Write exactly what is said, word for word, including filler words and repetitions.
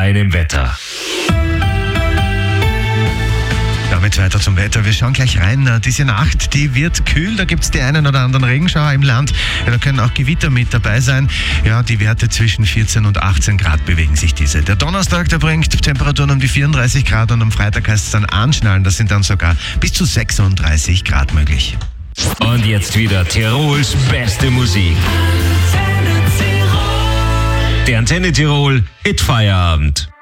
deinem Wetter. Damit weiter zum Wetter. Wir schauen gleich rein. Diese Nacht, die wird kühl. Da gibt es die einen oder anderen Regenschauer im Land. Ja, da können auch Gewitter mit dabei sein. Ja, die Werte zwischen vierzehn und achtzehn Grad bewegen sich diese. Der Donnerstag, der bringt Temperaturen um die vierunddreißig Grad und am Freitag heißt es dann anschnallen. Das sind dann sogar bis zu sechsunddreißig Grad möglich. Und jetzt wieder Tirols beste Musik. Der Antenne Tirol Hitfeierabend.